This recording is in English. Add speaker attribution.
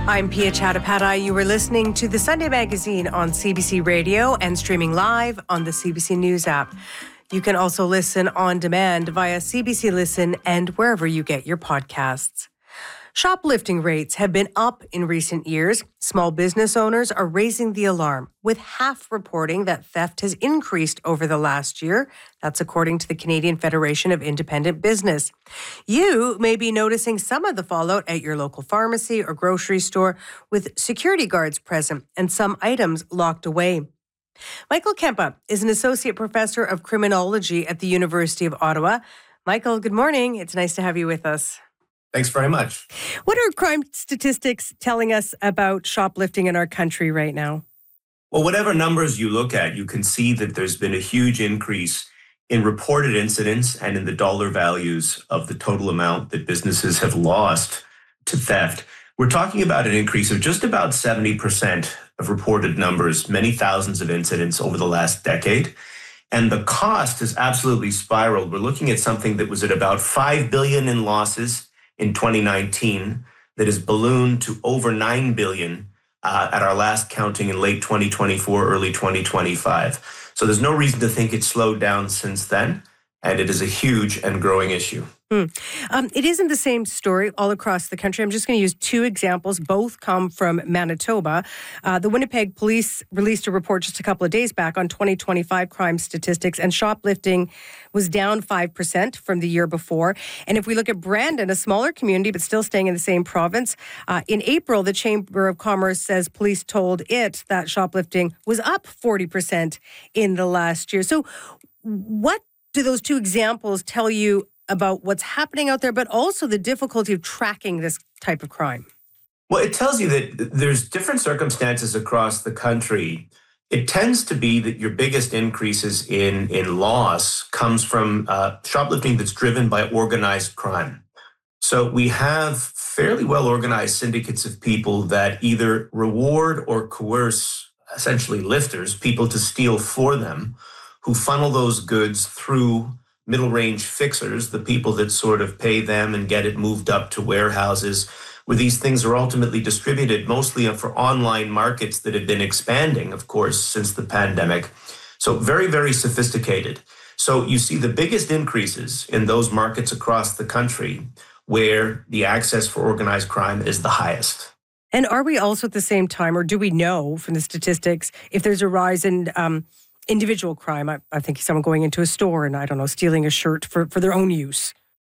Speaker 1: I'm Pia Chattopadhyay. You were listening to the Sunday Magazine on CBC Radio and streaming live on the CBC News app. You can also listen on demand via CBC Listen and wherever you get your podcasts. Shoplifting rates have been up in recent years. Small business owners are raising the alarm, with half reporting that theft has increased over the last year. That's according to the Canadian Federation of Independent Business. You may be noticing some of the fallout at your local pharmacy or grocery store, with security guards present and some items locked away. Michael Kempa is an associate professor of criminology at the University of Ottawa. Michael, good morning. It's nice to have you with us.
Speaker 2: Thanks very much.
Speaker 1: What are crime statistics telling us about shoplifting in our country right now?
Speaker 2: Well, whatever numbers you look at, you can see that there's been a huge increase in reported incidents and in the dollar values of the total amount that businesses have lost to theft. We're talking about an increase of just about 70% of reported numbers, many thousands of incidents over the last decade. And the cost has absolutely spiraled. We're looking at something that was at about $5 billion in losses in 2019 that has ballooned to over $9 billion at our last counting in late 2024, early 2025. So there's no reason to think it's slowed down since then, and it is a huge and growing issue.
Speaker 1: It isn't the same story all across the country. I'm just going to use two examples. Both come from Manitoba. The Winnipeg Police released a report just a couple of days back on 2025 crime statistics, and shoplifting was down 5% from the year before. And if we look at Brandon, a smaller community, but still staying in the same province, in April, the Chamber of Commerce says police told it that shoplifting was up 40% in the last year. So what do those two examples tell you about what's happening out there, but also the difficulty of tracking this type of crime?
Speaker 2: Well, it tells you that there's different circumstances across the country. It tends to be that your biggest increases in loss comes from shoplifting that's driven by organized crime. So we have fairly well-organized syndicates of people that either reward or coerce, essentially lifters, people to steal for them, who funnel those goods through middle-range fixers, the people that sort of pay them and get it moved up to warehouses, where these things are ultimately distributed mostly for online markets that have been expanding, of course, since the pandemic. So very, very sophisticated. So you see the biggest increases in those markets across the country where the access for organized crime is the highest.
Speaker 1: And are we also at the same time, or do we know from the statistics, if there's a rise in individual crime? I think someone going into a store and, I don't know, stealing a shirt for their own use.